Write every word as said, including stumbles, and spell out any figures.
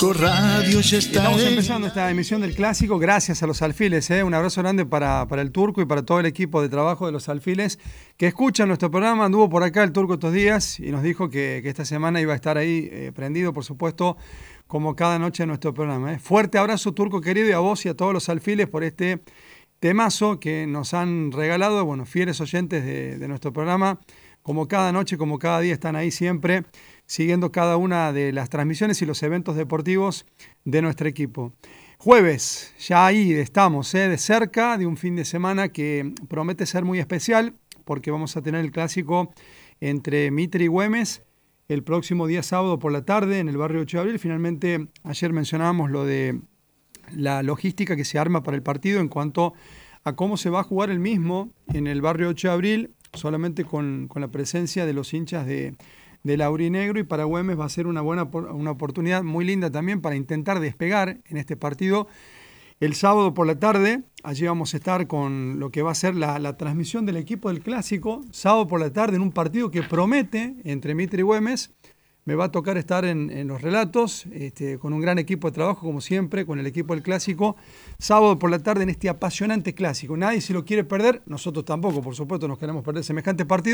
Radio ya está. Estamos en... empezando esta emisión del Clásico gracias a los Alfiles. ¿eh? Un abrazo grande para, para el Turco y para todo el equipo de trabajo de los Alfiles que escuchan nuestro programa. Anduvo por acá el Turco estos días y nos dijo que, que esta semana iba a estar ahí eh, prendido, por supuesto, como cada noche en nuestro programa. ¿eh? Fuerte abrazo, Turco querido, y a vos y a todos los Alfiles por este temazo que nos han regalado, bueno, fieles oyentes de, de nuestro programa. Como cada noche, como cada día, están ahí siempre siguiendo cada una de las transmisiones y los eventos deportivos de nuestro equipo. Jueves, ya ahí estamos, ¿eh? de cerca de un fin de semana que promete ser muy especial porque vamos a tener el clásico entre Mitre y Güemes el próximo día sábado por la tarde en el barrio ocho de abril. Finalmente, ayer mencionábamos lo de la logística que se arma para el partido en cuanto a cómo se va a jugar el mismo en el barrio ocho de abril, solamente con, con la presencia de los hinchas de, de Laurinegro, y para Güemes va a ser una buena una oportunidad muy linda también para intentar despegar en este partido. El sábado por la tarde, allí vamos a estar con lo que va a ser la, la transmisión del equipo del Clásico, sábado por la tarde en un partido que promete entre Mitre y Güemes. Me va a tocar estar en, en los relatos, este, con un gran equipo de trabajo, como siempre, con el equipo del Clásico. Sábado por la tarde en este apasionante Clásico. Nadie se lo quiere perder, nosotros tampoco, por supuesto, nos queremos perder semejante partido.